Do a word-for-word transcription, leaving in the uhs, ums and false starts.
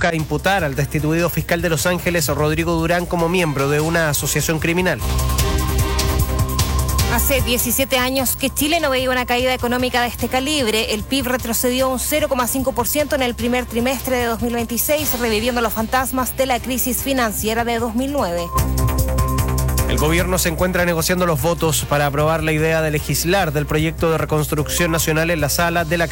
busca imputar al destituido fiscal de Los Ángeles, Rodrigo Durán, como miembro de una asociación criminal. Hace diecisiete años que Chile no veía una caída económica de este calibre. El P I B retrocedió un cero coma cinco por ciento en el primer trimestre de dos mil veintiséis, reviviendo los fantasmas de la crisis financiera de dos mil nueve. El gobierno se encuentra negociando los votos para aprobar la idea de legislar del proyecto de reconstrucción nacional en la sala de la